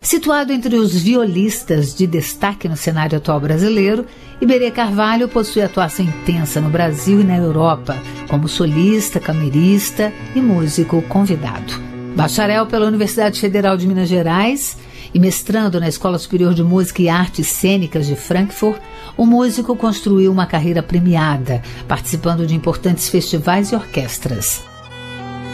Situado entre os violistas de destaque no cenário atual brasileiro, Iberê Carvalho possui atuação intensa no Brasil e na Europa, como solista, camerista e músico convidado. Bacharel pela Universidade Federal de Minas Gerais e mestrando na Escola Superior de Música e Artes Cênicas de Frankfurt, o músico construiu uma carreira premiada, participando de importantes festivais e orquestras.